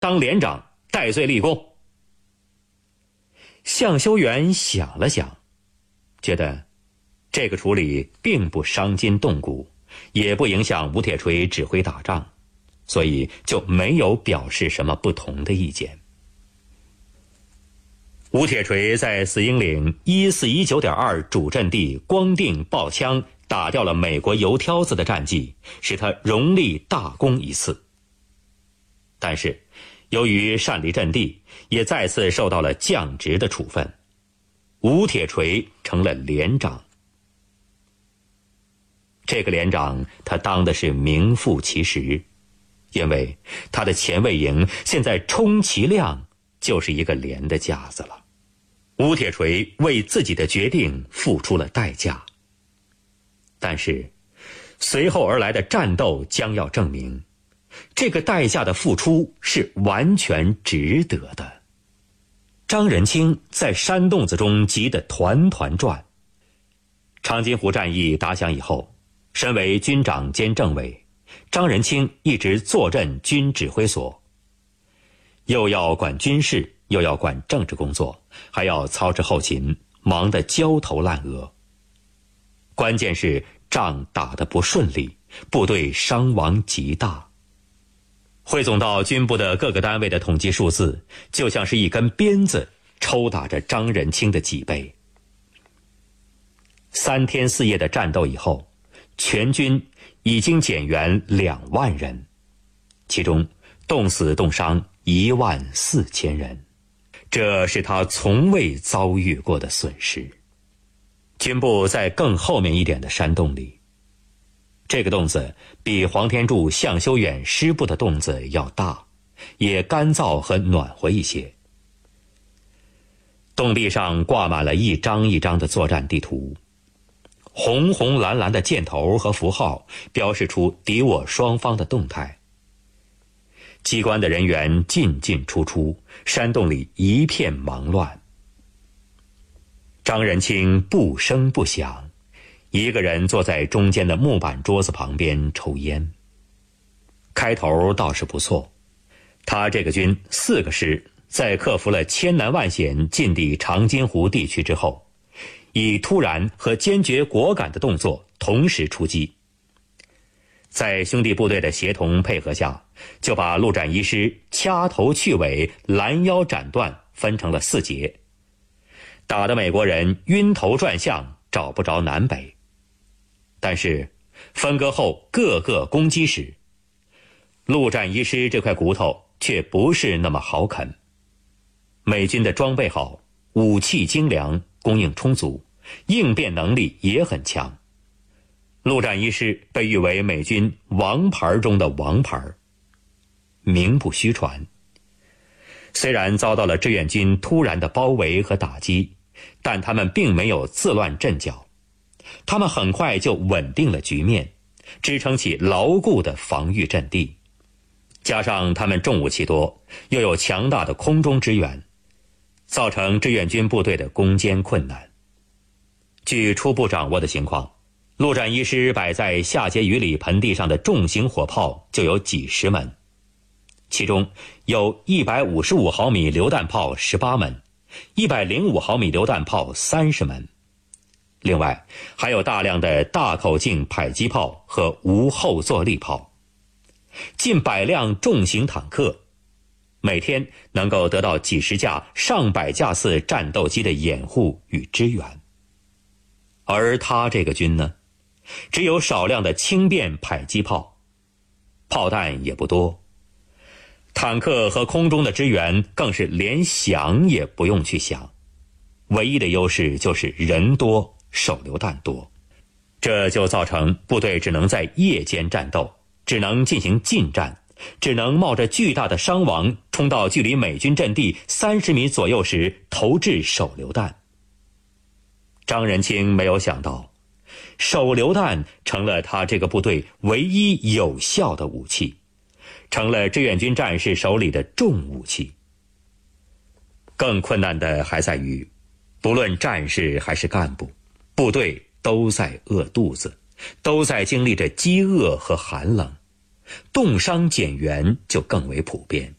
当连长，戴罪立功。向修远想了想，觉得这个处理并不伤筋动骨，也不影响吴铁锤指挥打仗，所以就没有表示什么不同的意见。吴铁锤在死鹰岭1419.2主阵地光腚爆枪打掉了美国油挑子的战绩，使他荣立大功一次。但是由于擅离阵地，也再次受到了降职的处分，吴铁锤成了连长。这个连长他当的是名副其实，因为他的前卫营现在充其量就是一个连的架子了。吴铁锤为自己的决定付出了代价，但是随后而来的战斗将要证明，这个代价的付出是完全值得的。张仁清在山洞子中急得团团转。长津湖战役打响以后，身为军长兼政委，张仁清一直坐镇军指挥所，又要管军事，又要管政治工作，还要操持后勤，忙得焦头烂额。关键是仗打得不顺利，部队伤亡极大。汇总到军部的各个单位的统计数字，就像是一根鞭子抽打着张仁清的脊背。3天4夜的战斗以后，全军已经减员2万人，其中冻死冻伤14000人，这是他从未遭遇过的损失。军部在更后面一点的山洞里，这个洞子比黄天柱、向修远师部的洞子要大，也干燥和暖和一些。洞壁上挂满了一张一张的作战地图，红红蓝蓝的箭头和符号标示出敌我双方的动态。机关的人员进进出出，山洞里一片忙乱。张仁清不声不响，一个人坐在中间的木板桌子旁边抽烟。开头倒是不错，他这个军4个师在克服了千难万险进抵长津湖地区之后，以突然和坚决果敢的动作同时出击，在兄弟部队的协同配合下，就把陆战一师掐头去尾、拦腰斩断分成了4节，打得美国人晕头转向，找不着南北。但是分割后各个攻击时，陆战一师这块骨头却不是那么好啃。美军的装备好，武器精良，供应充足，应变能力也很强。陆战一师被誉为美军王牌中的王牌，名不虚传。虽然遭到了志愿军突然的包围和打击，但他们并没有自乱阵脚，他们很快就稳定了局面，支撑起牢固的防御阵地。加上他们重武器多，又有强大的空中支援，造成志愿军部队的攻坚困难。据初步掌握的情况，陆战一师摆在下碣隅里盆地上的重型火炮就有几十门，其中有155毫米榴弹炮18门，105毫米榴弹炮30门，另外还有大量的大口径迫击炮和无后坐力炮，近100辆重型坦克，每天能够得到几十架、上百架次战斗机的掩护与支援。而他这个军呢，只有少量的轻便迫击炮，炮弹也不多，坦克和空中的支援更是连想也不用去想，唯一的优势就是人多，手榴弹多，这就造成部队只能在夜间战斗，只能进行近战，只能冒着巨大的伤亡冲到距离美军阵地30米左右时投掷手榴弹。张仁清没有想到，手榴弹成了他这个部队唯一有效的武器，成了志愿军战士手里的重武器。更困难的还在于，不论战士还是干部，部队都在饿肚子，都在经历着饥饿和寒冷，冻伤减员就更为普遍。